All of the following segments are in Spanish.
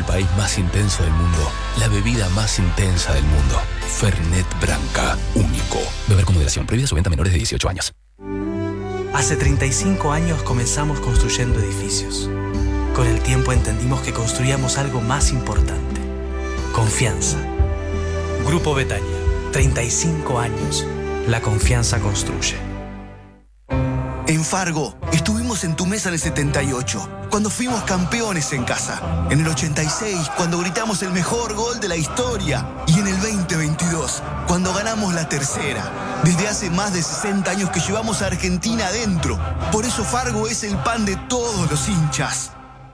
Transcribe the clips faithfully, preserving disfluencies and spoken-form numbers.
país más intenso del mundo, la bebida más intensa del mundo. Fernet Branca, único. Beber con moderación. Prohibida su venta a menores de dieciocho años. Hace treinta y cinco años comenzamos construyendo edificios. Con el tiempo entendimos que construíamos algo más importante. Confianza. Grupo Betania. treinta y cinco años. La confianza construye. En Fargo, estuvimos en tu mesa en el setenta y ocho, cuando fuimos campeones en casa. En el ochenta y seis, cuando gritamos el mejor gol de la historia. Y en el veinte veintidós, cuando ganamos la tercera. Desde hace más de sesenta años que llevamos a Argentina adentro. Por eso Fargo es el pan de todos los hinchas.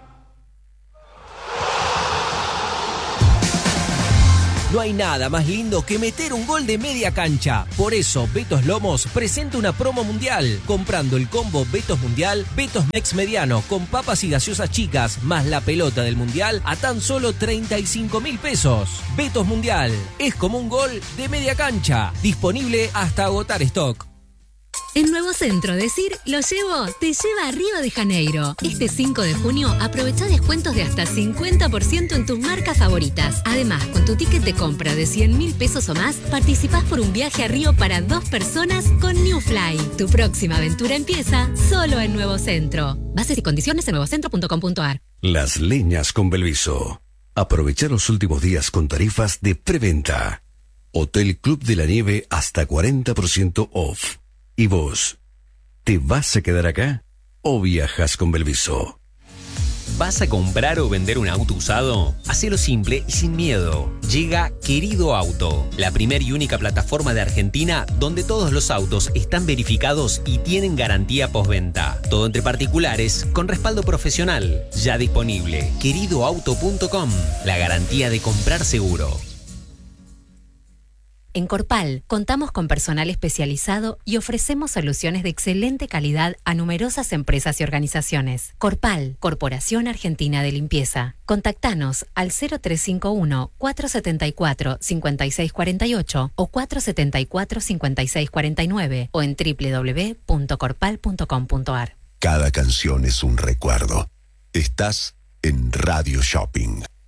No hay nada más lindo que meter un gol de media cancha. Por eso, Betos Lomos presenta una promo mundial. Comprando el combo Betos Mundial, Betos Mex Mediano con papas y gaseosas chicas, más la pelota del mundial a tan solo treinta y cinco mil pesos. Betos Mundial, es como un gol de media cancha. Disponible hasta agotar stock. En Nuevo Centro, decir lo llevo, te lleva a Río de Janeiro. Este cinco de junio aprovecha descuentos de hasta cincuenta por ciento en tus marcas favoritas. Además, con tu ticket de compra de cien mil pesos o más, participás por un viaje a Río para dos personas con New Fly. Tu próxima aventura empieza solo en Nuevo Centro. Bases y condiciones en nuevocentro punto com punto a r. Las Leñas con Belviso. Aprovecha los últimos días con tarifas de preventa. Hotel Club de la Nieve hasta cuarenta por ciento off. ¿Y vos? ¿Te vas a quedar acá o viajas con Belviso? ¿Vas a comprar o vender un auto usado? Hacelo simple y sin miedo. Llega Querido Auto, la primera y única plataforma de Argentina donde todos los autos están verificados y tienen garantía postventa. Todo entre particulares con respaldo profesional. Ya disponible. querido auto punto com, la garantía de comprar seguro. En Corpal, contamos con personal especializado y ofrecemos soluciones de excelente calidad a numerosas empresas y organizaciones. Corpal, Corporación Argentina de Limpieza. Contactanos al cero tres cinco uno, cuatro siete cuatro, cinco seis cuatro ocho o cuatro siete cuatro, cinco seis cuatro nueve o en doble u doble u doble u punto corpal punto com punto a r. Cada canción es un recuerdo. Estás en Radio Shopping.